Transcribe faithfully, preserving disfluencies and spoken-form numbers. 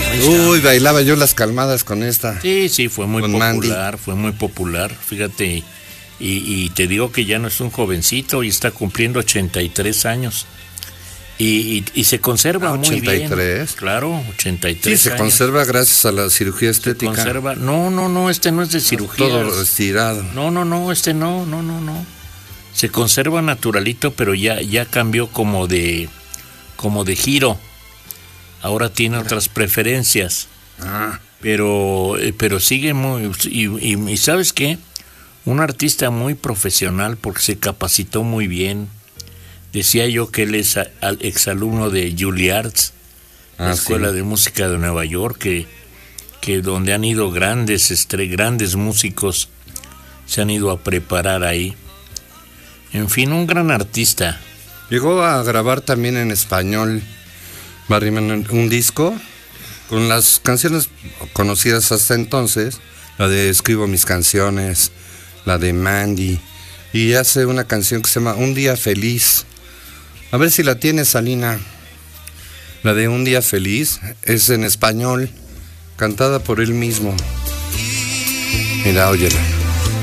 Uy, bailaba yo las calmadas con esta. Sí, sí, fue muy popular, Mandy. fue muy popular, fíjate, y, y te digo que ya no es un jovencito y está cumpliendo ochenta y tres años. Y, y, y se conserva Ah, muy ochenta y tres. bien. Claro, ochenta y tres Sí, se años. conserva gracias a la cirugía Se estética. conserva. No, no, no, este no es de cirugía. Todo estirado. No, no, no, este no, no, no, no. Se conserva naturalito, pero ya, ya cambió como de, como de giro. Ahora tiene otras preferencias. Ah. Pero, pero sigue muy, y, y, y ¿sabes qué? Un artista muy profesional porque se capacitó muy bien. Decía yo que él es a, al exalumno de Juilliard, Ah, la Escuela sí. de Música de Nueva York, que, que donde han ido grandes, estre, grandes músicos, se han ido a preparar ahí. En fin, un gran artista. Llegó a grabar también en español, Barryman, un disco con las canciones conocidas hasta entonces, la de Escribo mis canciones, la de Mandy, y hace una canción que se llama Un día feliz. A ver si la tienes, Alina. La de Un día feliz es en español, cantada por él mismo. Mira, óyela.